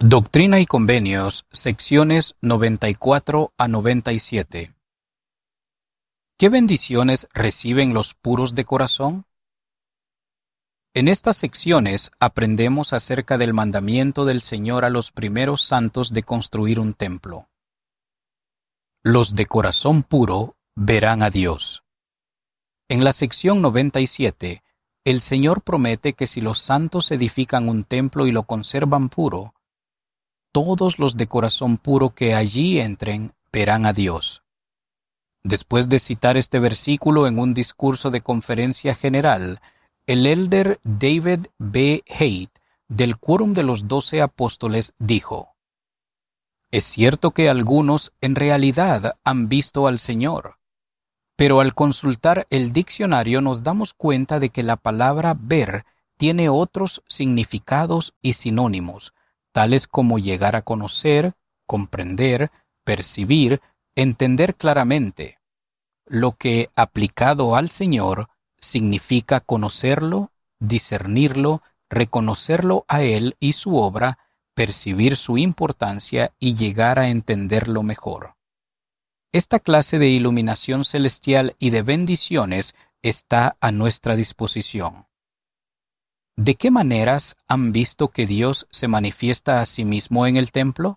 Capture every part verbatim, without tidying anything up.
Doctrina y Convenios, secciones noventa y cuatro a noventa y siete. ¿Qué bendiciones reciben los puros de corazón? En estas secciones aprendemos acerca del mandamiento del Señor a los primeros santos de construir un templo. Los de corazón puro verán a Dios. En la sección noventa y siete, el Señor promete que si los santos edifican un templo y lo conservan puro, todos los de corazón puro que allí entren verán a Dios. Después de citar este versículo en un discurso de conferencia general, el elder David B. Haight, del Quórum de los Doce Apóstoles, dijo: «Es cierto que algunos en realidad han visto al Señor, pero al consultar el diccionario nos damos cuenta de que la palabra ver tiene otros significados y sinónimos, tales como llegar a conocer, comprender, percibir, entender claramente, lo que, aplicado al Señor, significa conocerlo, discernirlo, reconocerlo a Él y su obra, percibir su importancia y llegar a entenderlo mejor. Esta clase de iluminación celestial y de bendiciones está a nuestra disposición. ¿De qué maneras han visto que Dios se manifiesta a sí mismo en el templo?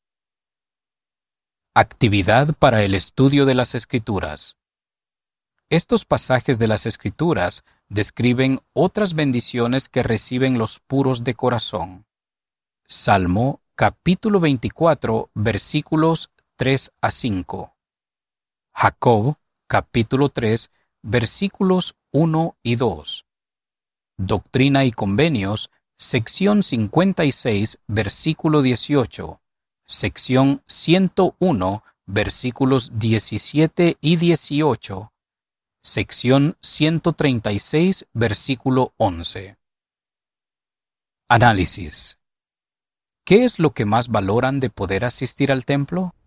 Actividad para el estudio de las Escrituras. Estos pasajes de las Escrituras describen otras bendiciones que reciben los puros de corazón. Salmo, capítulo veinticuatro, versículos tres a cinco. Jacob, capítulo tres, versículos uno y dos. Doctrina y Convenios, sección cincuenta y seis, versículo dieciocho. Sección ciento uno, versículos diecisiete y dieciocho. Sección ciento treinta y seis, versículo once. Análisis. ¿Qué es lo que más valoran de poder asistir al templo?